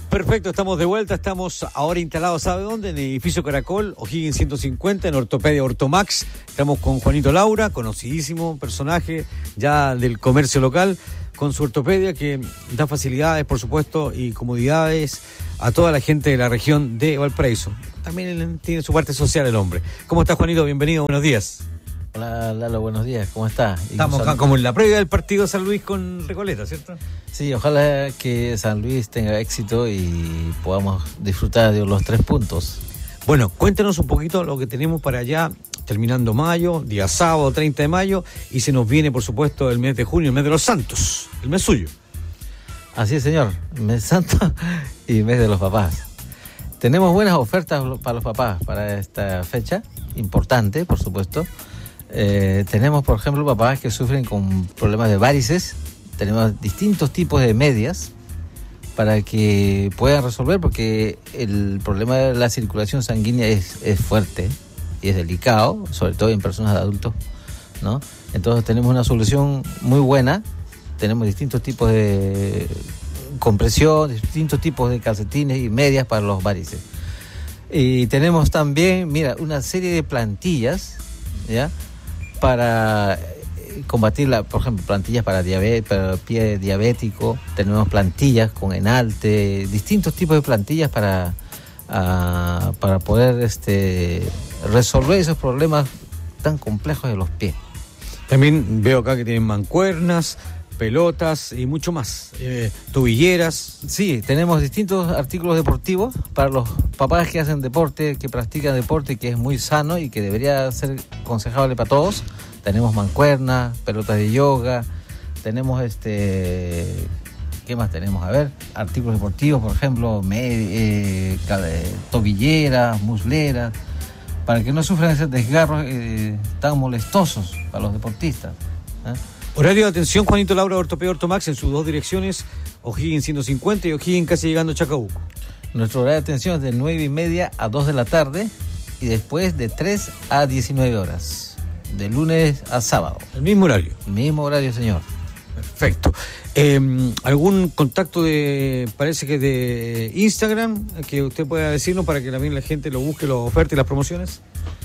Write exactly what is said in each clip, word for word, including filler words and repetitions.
Perfecto, estamos de vuelta, estamos ahora instalados, ¿sabe dónde? En el edificio Caracol, O'Higgins ciento cincuenta, en Ortopedia Ortomax. Estamos con Juanito Laura, conocidísimo personaje ya del comercio local, con su ortopedia que da facilidades, por supuesto, y comodidades a toda la gente de la región de Valparaíso. También tiene su parte social el hombre. ¿Cómo estás, Juanito? Bienvenido, buenos días. Hola, Lalo, buenos días, ¿cómo estás? Estamos acá como en la previa del partido de San Luis con Recoleta, ¿cierto? Sí, ojalá que San Luis tenga éxito y podamos disfrutar de los tres puntos. Bueno, cuéntanos un poquito lo que tenemos para allá, terminando mayo, día sábado, treinta de mayo, y se nos viene, por supuesto, el mes de junio, el mes de los santos, el mes suyo. Así es, señor, mes santo y mes de los papás. Tenemos buenas ofertas para los papás para esta fecha, importante, por supuesto. Eh, tenemos, por ejemplo, papás que sufren con problemas de varices. Tenemos distintos tipos de medias para que puedan resolver, porque el problema de la circulación sanguínea es, es fuerte y es delicado, sobre todo en personas de adultos, ¿no? Entonces tenemos una solución muy buena. Tenemos distintos tipos de compresión, distintos tipos de calcetines y medias para los varices. Y tenemos también, mira, una serie de plantillas, ¿ya?, para combatir, la, por ejemplo, plantillas para, diabetes, para pie diabético. Tenemos plantillas con enalte, distintos tipos de plantillas para, uh, para poder este, resolver esos problemas tan complejos de los pies. También veo acá que tienen mancuernas, pelotas y mucho más, eh, tobilleras. Sí, tenemos distintos artículos deportivos para los papás que hacen deporte, que practican deporte, que es muy sano y que debería ser aconsejable para todos. Tenemos mancuernas, pelotas de yoga, tenemos este, ¿qué más tenemos? A ver, artículos deportivos, por ejemplo, med- eh, tobilleras, musleras, para que no sufran esos desgarros eh, tan molestosos para los deportistas, ¿eh? Horario de atención, Juanito Laura, Ortopedia Ortomax, en sus dos direcciones, O'Higgins ciento cincuenta y O'Higgins casi llegando a Chacabuco. Nuestro horario de atención es de nueve y media a dos de la tarde y después de tres a diecinueve horas, de lunes a sábado. El mismo horario. El mismo horario, señor. Perfecto. Eh, ¿Algún contacto de, parece que de Instagram, que usted pueda decirnos para que también la gente lo busque, las ofertas y las promociones?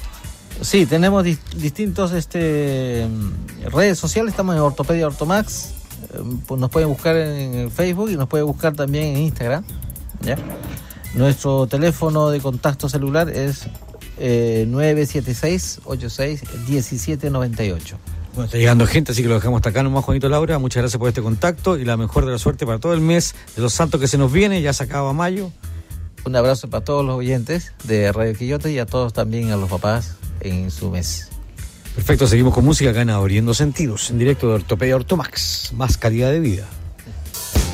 Sí, tenemos di- distintos este, redes sociales. Estamos en Ortopedia Ortomax. Eh, pues nos pueden buscar en Facebook y nos pueden buscar también en Instagram, ¿ya? Nuestro teléfono de contacto celular es eh, nueve siete seis, ocho seis, uno siete nueve ocho. Bueno, está llegando gente, así que lo dejamos hasta acá nomás, Juanito Laura. Muchas gracias por este contacto y la mejor de la suerte para todo el mes de los santos que se nos viene. Ya se acaba mayo. Un abrazo para todos los oyentes de Radio Quillota y a todos también, a los papás en su mes. Perfecto, seguimos con música acá en Abriendo Sentidos, en directo de Ortopedia Ortomax. Más calidad de vida.